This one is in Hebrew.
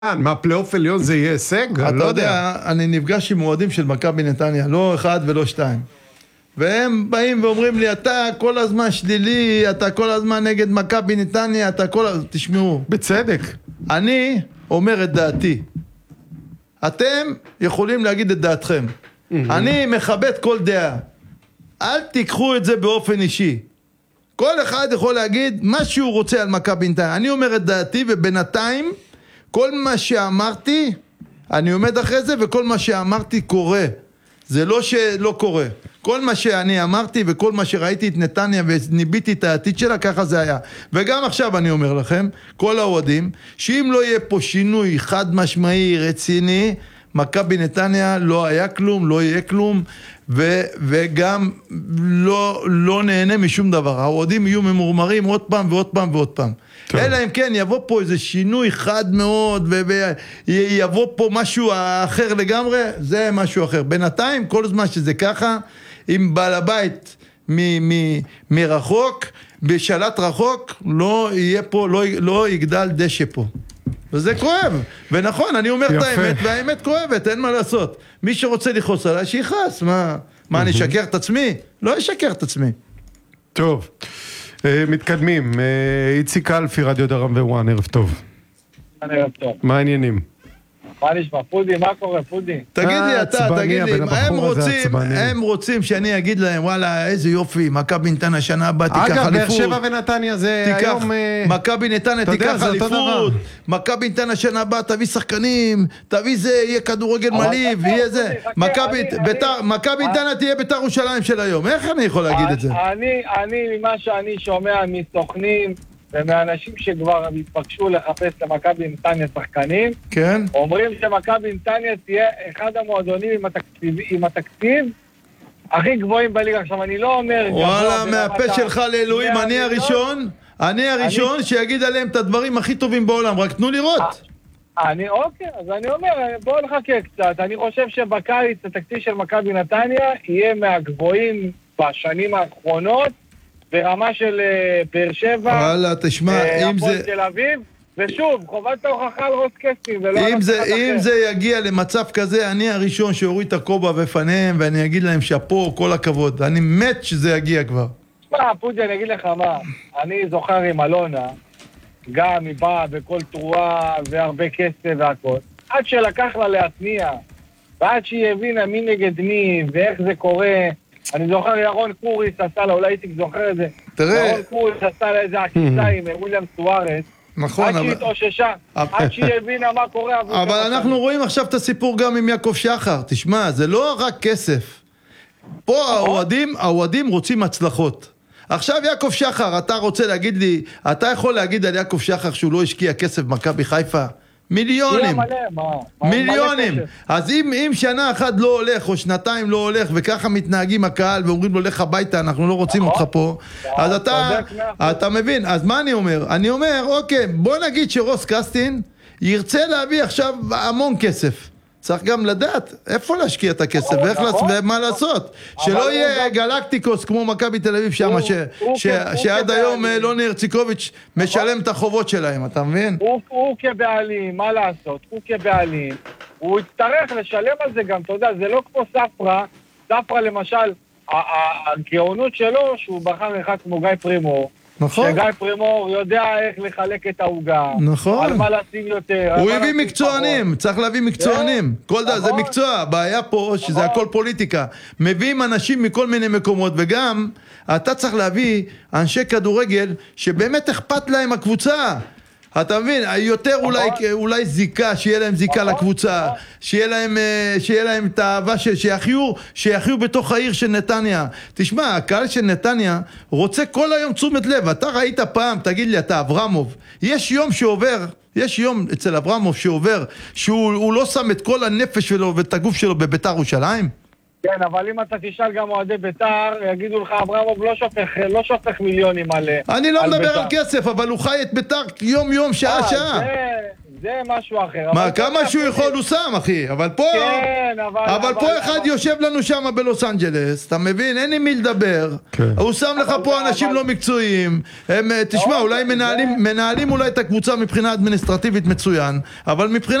מה, פלייאוף עליון זה יהיה הישג? אתה יודע, אני נפגש עם אוהדים של מכבי נתניה, לא אחד ולא שתיים. והם באים ואומרים לי, אתה כל הזמן שלילי, אתה כל הזמן נגד מכבי נתניה, אתה כל הזמן... תשמעו. בצדק. אני אומר את דעתי. אתם יכולים להגיד את דעתכם. אני מכבד כל דעה. אל תיקחו את זה באופן אישי. כל אחד יכול להגיד מה שהוא רוצה על מכבי נתניה. אני אומר את דעתי, ובינתיים כל מה שאמרתי, אני עומד אחרי זה, וכל מה שאמרתי קורה. זה לא שלא קורה. כל מה שאני אמרתי וכל מה שראיתי את נתניה וניביתי את העתיד שלה, ככה זה היה. וגם עכשיו אני אומר לכם, כל האוהדים, שאם לא יהיה פה שינוי חד משמעי, רציני, מכבי נתניה לא היה כלום, לא יהיה כלום, וגם לא נהנה משום דבר. האוהדים יהיו ממורמרים עוד פעם ועוד פעם ועוד פעם. אלא אם כן יבוא פה איזה שינוי חד מאוד ויבוא פה משהו אחר לגמרי, זה משהו אחר. בינתיים כל זמן שזה ככה, עם בעל הבית מרחוק, בשלט רחוק, לא יהיה פה, לא יגדל דשא פה. וזה כואב, ונכון, אני אומר את האמת, והאמת כואבת, אין מה לעשות. מי שרוצה לכעוס עליי, שיכעס. מה, אני אשקר את עצמי? לא אשקר את עצמי. טוב, מתקדמים. איציק אלפי, רדיו דרם ווואן, ערב טוב. ערב טוב. מה העניינים? מה נשמע? פודי, מה קורה, פודי? תגיד לי, תגיד לי, הם רוצים שאני אגיד להם, וואלה, איזה יופי, מכבי נתניה שנה הבאה תיקח אליפות. אגב, באר שבע ונתניה זה היום... מכבי נתניה תיקח אליפות, מכבי נתניה שנה הבאה תביא שחקנים, תביא זה, יהיה כדורגל מלהיב, יהיה זה. מכבי נתניה תהיה בית"ר ירושלים של היום. איך אני יכול להגיד את זה? אני, ממה שאני שומע מסוכנים, ומאנשים שכבר התפקשו לחפש למכבי נתניה שחקנים, כן. אומרים שמכבי נתניה תהיה אחד המועדונים עם התקציב הכי גבוהים בליגה. עכשיו אני לא אומר... וואלה, מהפה שלך לאלוהים, אני הראשון שיגיד עליהם את הדברים הכי טובים בעולם, רק תנו לראות. אוקיי, אז אני אומר, בואו נחכה קצת. אני חושב שבקיץ התקציב של מכבי נתניה יהיה מהגבוהים בשנים האחרונות, ברמה של באר שבע, וואלה, תשמע, אם זה... תל אביב, ושוב, חובת ההוכחה על רוסקסטים, אם זה יגיע למצב כזה, אני הראשון שהוריד את הכובע בפניהם, ואני אגיד להם שפה, כל הכבוד. אני מת שזה יגיע כבר. תשמע, פודי, אני אגיד לך מה, אני זוכר עם אלונה, גם היא באה בכל תרועה, והרבה כסף והכל, עד שלקח לה להתניע, ועד שהיא הבינה מי נגד מי, ואיך זה קורה... אני זוכר ירון קוריס עשה לה, אולי איציק זוכר את זה. תראה. ירון קוריס עשה לה איזה עקיצה עם וויליאם סוארץ. נכון. עד שהיא התאוששה, עד שהיא הבינה מה קורה. אבל אנחנו רואים עכשיו את הסיפור גם עם יעקב שחר. תשמע, זה לא רק כסף. פה האוהדים רוצים הצלחות. עכשיו יעקב שחר, אתה רוצה להגיד לי, אתה יכול להגיד על יעקב שחר שהוא לא השקיע כסף במכבי חיפה? מיליונים. מיליונים. אז אם שנה אחת לא הולך או שנתיים לא הולך וככה מתנהגים הקהל ואומרים לו לך הביתה, אנחנו לא רוצים אותך פה, אז אתה מבין. אז מה אני אומר? אני אומר, אוקיי, בוא נגיד שרוס קסטין ירצה להביא עכשיו המון כסף. צריך גם לדעת איפה להשקיע את הכסף ומה לעשות. שלא יהיה גלקטיקוס כמו מכבי תל אביב שם, שעד היום לא נרציקוביץ' משלם את החובות שלהם, אתה מבין? הוא כבעלים, מה לעשות? הוא כבעלים, הוא יצטרך לשלם על זה גם, אתה יודע, זה לא כמו ספרה למשל, הגאונות שלו שהוא בחר אחד כמו גיא פרימור, נכון. שגיא פרימור יודע איך לחלק את ההוגה. נכון. על מה לשים יותר. הוא הביא מקצוענים, צריך להביא מקצוענים. כל דבר, זה מקצוע. הבעיה פה שזה הכל פוליטיקה. מביאים אנשים מכל מיני מקומות, וגם אתה צריך להביא אנשי כדורגל שבאמת אכפת להם הקבוצה. אתה מבין? יותר אולי זיקה, שיהיה להם זיקה לקבוצה, שיהיה להם את האהבה, שיחיו בתוך העיר של נתניה. תשמע, הקהל של נתניה רוצה כל היום תשומת לב. אתה ראית פעם, תגיד לי, אתה אברמוב, יש יום אצל אברמוב שעובר, שהוא לא שם את כל הנפש שלו ואת הגוף שלו בבית"ר ירושלים? כן, אבל אם אתה תשאל גם אוהדי בית"ר, יגידו לך, אברמוב לא שופך מיליונים על אני לא על מדבר בית"ר. על כסף, אבל הוא חי את בית"ר יום-יום, שעה-שעה. זה משהו אחר. מה, אבל כמה שהוא יכול הוא שם, אחי. אבל פה... כן, אבל פה אחד יושב לנו שם בלוס אנג'לס, אתה מבין? אין עם מי לדבר. כן. הוא שם לך פה אנשים לא מקצועיים. תשמע, אולי מנהלים אולי את הקבוצה מבחינה אדמיניסטרטיבית מצוין, אבל מבחינה